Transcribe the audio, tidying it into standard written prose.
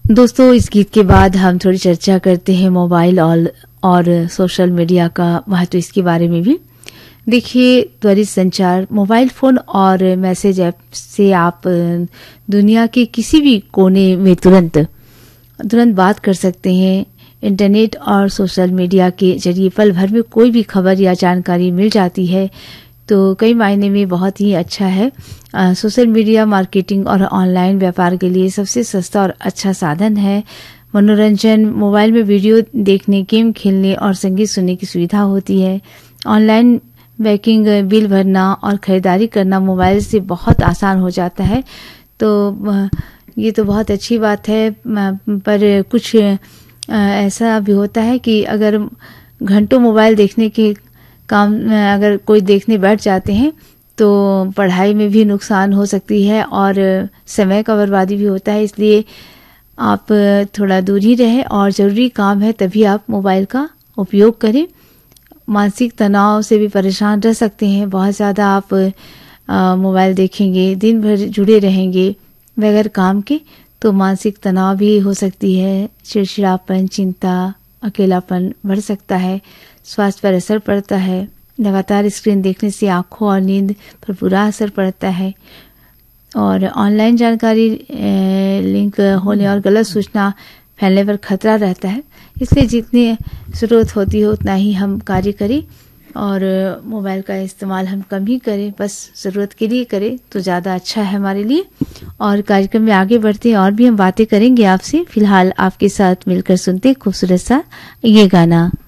दोस्तों, इस गीत के बाद हम थोड़ी चर्चा करते हैं मोबाइल और सोशल मीडिया का महत्व, इसके बारे में भी। देखिए, त्वरित संचार, मोबाइल फोन और मैसेज ऐप से आप दुनिया के किसी भी कोने में तुरंत बात कर सकते हैं। इंटरनेट और सोशल मीडिया के जरिए पल भर में कोई भी खबर या जानकारी मिल जाती है, तो कई मायने में बहुत ही अच्छा है। सोशल मीडिया मार्केटिंग और ऑनलाइन व्यापार के लिए सबसे सस्ता और अच्छा साधन है। मनोरंजन, मोबाइल में वीडियो देखने, गेम खेलने और संगीत सुनने की सुविधा होती है। ऑनलाइन बैंकिंग, बिल भरना और खरीदारी करना मोबाइल से बहुत आसान हो जाता है। तो ये तो बहुत अच्छी बात है, पर कुछ ऐसा भी होता है कि अगर घंटों मोबाइल देखने के काम अगर कोई देखने बैठ जाते हैं तो पढ़ाई में भी नुकसान हो सकती है और समय का बर्बादी भी होता है। इसलिए आप थोड़ा दूर ही रहें और ज़रूरी काम है तभी आप मोबाइल का उपयोग करें। मानसिक तनाव से भी परेशान रह सकते हैं। बहुत ज़्यादा आप मोबाइल देखेंगे, दिन भर जुड़े रहेंगे बगैर काम के, तो मानसिक तनाव भी हो सकती है। चिड़चिड़ापन, चिंता, अकेलापन बढ़ सकता है। स्वास्थ्य पर असर पड़ता है। लगातार स्क्रीन देखने से आंखों और नींद पर बुरा असर पड़ता है। और ऑनलाइन जानकारी लिंक होने और गलत सूचना फैलने पर खतरा रहता है। इसलिए जितनी ज़रूरत होती है उतना ही हम कार्य करें और मोबाइल का इस्तेमाल हम कम ही करें, बस ज़रूरत के लिए करें तो ज़्यादा अच्छा है हमारे लिए। और कार्यक्रम में आगे बढ़ते हैं और भी हम बातें करेंगे आपसे। फिलहाल आपके साथ मिलकर सुनते खूबसूरत सा ये गाना।